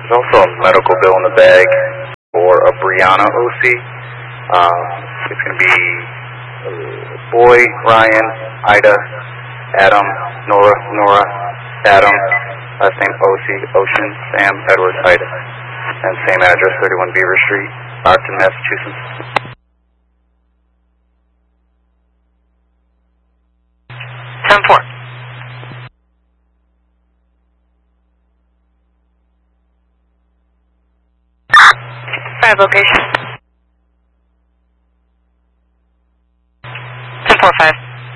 There's also a medical bill in the bag for a Brianna OC. It's going to be Boy, Ryan, Ida, Adam, Nora, Adam, last name OC, Ocean, Sam, Edward, Ida. And same address, 31 Beaver Street, Brockton, Massachusetts. 10-4. Location. 10-4-5.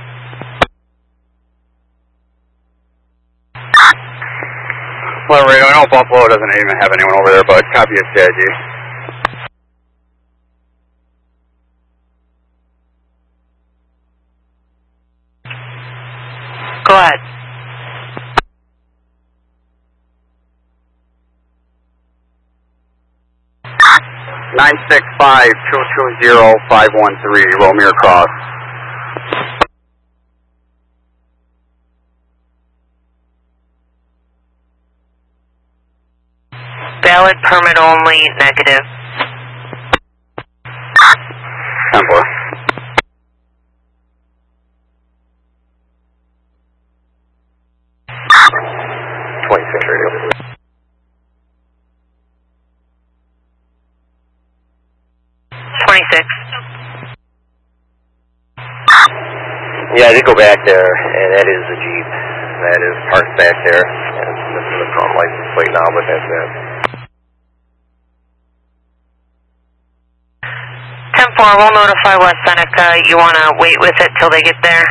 Well, Ray, I know Buffalo doesn't even have anyone over there, but copy of CIG. Go ahead. Nine 65220-513, Romeo Cross. Valid permit only, negative. 10-4. Radio. 26. Yeah, I did go back there, and that is the Jeep. That is parked back there. And it's missing the front license plate now, but that's it. 10-4, we'll notify West Seneca. You want to wait with it till they get there?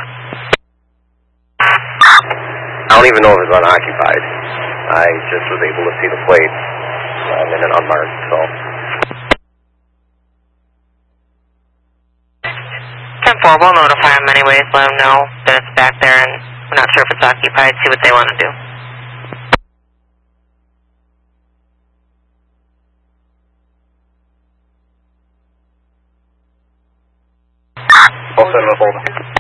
I don't even know if it's unoccupied. I just was able to see the plates in an unmarked, so. 10-4, we'll notify them anyways, let them know that it's back there and we're not sure if it's occupied, see what they want to do. All set in the folder.